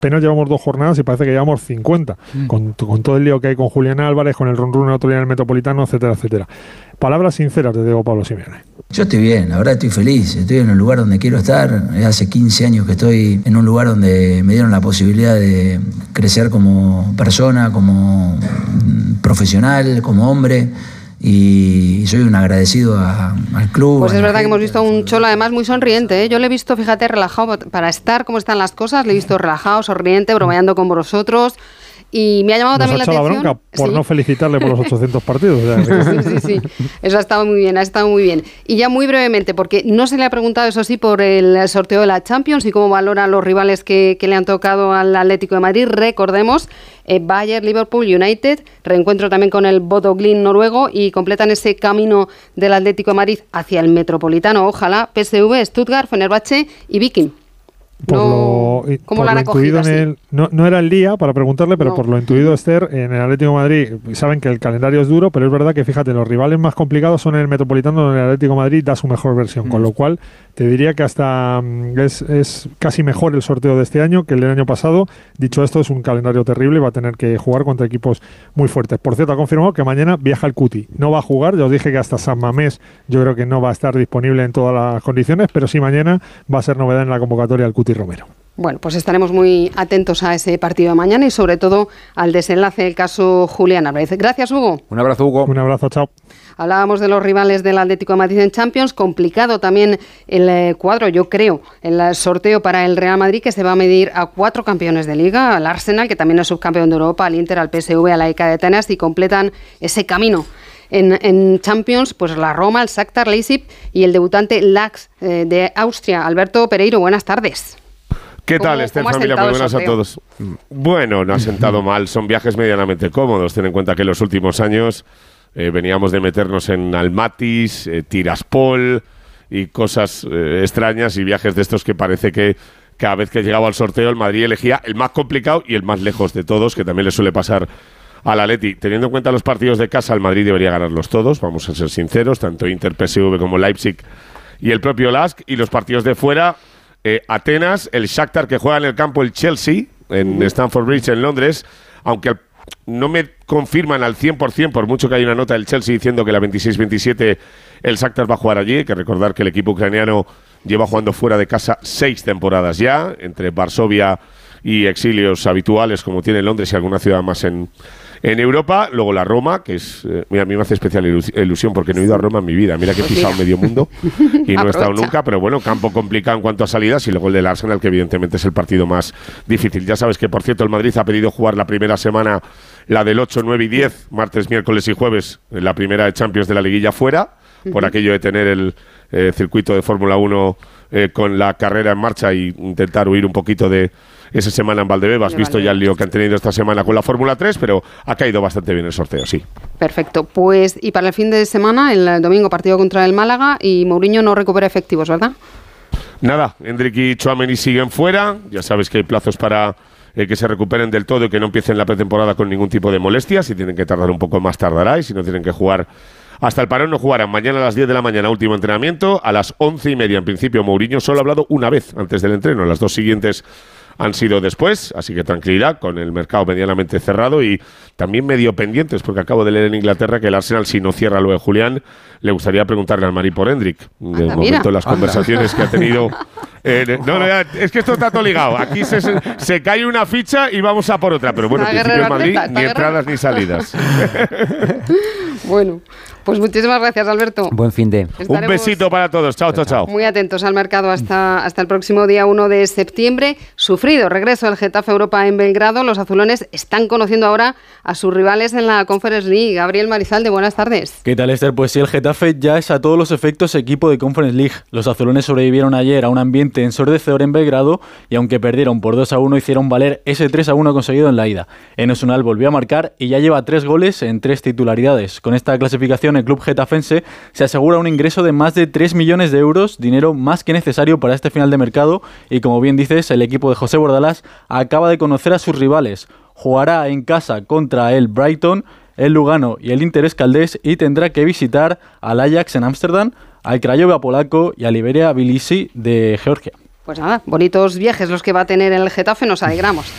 apenas llevamos 2 jornadas y parece que llevamos 50, con todo el lío que hay con Julián Álvarez, con el run el otro día en el Metropolitano, etcétera, etcétera. Palabras sinceras de Diego Pablo Simeone. Yo estoy bien, la verdad estoy feliz, estoy en el lugar donde quiero estar. Hace 15 años que estoy en un lugar donde me dieron la posibilidad de crecer como persona, como profesional, como hombre. Y soy un agradecido al club. Pues es verdad que hemos visto a un Cholo además muy sonriente, ¿eh? Yo le he visto, fíjate, relajado para estar como están las cosas, le he visto relajado, sonriente, bromeando con vosotros. Y me ha llamado también la atención. Nos ha echado la bronca por no felicitarle por los 800 partidos. Sí. Eso ha estado muy bien. Y ya muy brevemente, porque no se le ha preguntado, eso sí, por el sorteo de la Champions y cómo valora los rivales que le han tocado al Atlético de Madrid. Recordemos, Bayern, Liverpool, United, reencuentro también con el Bodo Glimt noruego y completan ese camino del Atlético de Madrid hacia el Metropolitano. Ojalá, PSV, Stuttgart, Fenerbahce y Viking. ¿Cómo lo han intuido no era el día para preguntarle, pero por lo intuido, Esther, en el Atlético de Madrid saben que el calendario es duro, pero es verdad que, fíjate, los rivales más complicados son en el Metropolitano, donde el Atlético de Madrid da su mejor versión, con lo cual te diría que hasta es casi mejor el sorteo de este año que el del año pasado. Dicho esto, es un calendario terrible y va a tener que jugar contra equipos muy fuertes. Por cierto, ha confirmado que mañana viaja el Cuti. No va a jugar, ya os dije que hasta San Mamés yo creo que no va a estar disponible en todas las condiciones, pero sí mañana va a ser novedad en la convocatoria el Cuti Romero. Bueno, pues estaremos muy atentos a ese partido de mañana y sobre todo al desenlace del caso Julián Álvarez. Gracias, Hugo. Un abrazo, Hugo. Un abrazo, chao. Hablábamos de los rivales del Atlético de Madrid en Champions. Complicado también el cuadro, yo creo, el sorteo para el Real Madrid, que se va a medir a 4 campeones de Liga, al Arsenal, que también es subcampeón de Europa, al Inter, al PSV, a la EK de Atenas, y completan ese camino. En Champions, pues la Roma, el Shakhtar, Leipzig y el debutante Lax de Austria. Alberto Pereiro, buenas tardes. ¿Qué tal, Esther, familia? Muy buenas a todos. Bueno, no ha sentado mal, son viajes medianamente cómodos. Ten en cuenta que en los últimos años veníamos de meternos en Almatis, Tiraspol y cosas extrañas y viajes de estos que parece que cada vez que llegaba al sorteo el Madrid elegía el más complicado y el más lejos de todos, que también le suele pasar al Atleti. Teniendo en cuenta los partidos de casa, el Madrid debería ganarlos todos, vamos a ser sinceros, tanto Inter, PSV como Leipzig y el propio Lask, y los partidos de fuera, Atenas, el Shakhtar, que juega en el campo el Chelsea, en Stamford Bridge en Londres, aunque no me confirman al 100%, por mucho que hay una nota del Chelsea diciendo que la 26-27 el Shakhtar va a jugar allí. Hay que recordar que el equipo ucraniano lleva jugando fuera de casa 6 temporadas ya, entre Varsovia y exilios habituales como tiene Londres y alguna ciudad más en Europa. Luego la Roma, que es mira, a mí me hace especial ilusión porque no he ido a Roma en mi vida. Mira que he pisado medio mundo y no he estado nunca, pero bueno, campo complicado en cuanto a salidas, y luego el del Arsenal, que evidentemente es el partido más difícil. Ya sabes que, por cierto, el Madrid ha pedido jugar la primera semana, la del 8, 9 y 10, martes, miércoles y jueves, la primera de Champions de la liguilla fuera, por aquello de tener el circuito de Fórmula 1 con la carrera en marcha y intentar huir un poquito de esa semana en Valdebeba. Has visto ya el lío que han tenido esta semana con la Fórmula 3, pero ha caído bastante bien el sorteo, sí. Perfecto. Pues, y para el fin de semana, el domingo, partido contra el Málaga, y Mourinho no recupera efectivos, ¿verdad? Nada, Endrick y Tchouaméni siguen fuera. Ya sabes que hay plazos para que se recuperen del todo y que no empiecen la pretemporada con ningún tipo de molestia. Si tienen que tardar un poco más, tardará, y si no tienen que jugar hasta el parón, no jugarán. Mañana a las 10 de la mañana, último entrenamiento. A las 11:30, en principio, Mourinho solo ha hablado una vez antes del entreno. Las 2 siguientes han sido después, así que tranquilidad, con el mercado medianamente cerrado y también medio pendientes, porque acabo de leer en Inglaterra que el Arsenal, si no cierra lo de Julián, le gustaría preguntarle al Madrid por Endrick. De momento, en las conversaciones que ha tenido... es que esto está todo ligado. Aquí se cae una ficha y vamos a por otra, pero bueno, en principio en Madrid ni entradas ni salidas. Bueno, pues muchísimas gracias, Alberto. Buen fin de. Un besito para todos. Chao, chao, chao. Muy atentos al mercado hasta el próximo día 1 de septiembre. Sufrido regreso al Getafe Europa en Belgrado. Los azulones están conociendo ahora a sus rivales en la Conference League. Gabriel Marizalde, buenas tardes. ¿Qué tal, Esther? Pues sí, el Getafe ya es a todos los efectos equipo de Conference League. Los azulones sobrevivieron ayer a un ambiente ensordecedor en Belgrado y aunque perdieron por 2-1, hicieron valer ese 3-1 conseguido en la ida. Enes Ünal volvió a marcar y ya lleva 3 goles en 3 titularidades. Con esta clasificación, el club getafense se asegura un ingreso de más de 3 millones de euros, dinero más que necesario para este final de mercado, y como bien dices, el equipo de José Bordalás acaba de conocer a sus rivales. Jugará en casa contra el Brighton, el Lugano y el Inter Escaldés, y tendrá que visitar al Ajax en Ámsterdam, al Craiova polaco y al Iberia Tbilisi de Georgia. Pues nada, bonitos viajes los que va a tener el Getafe, nos alegramos.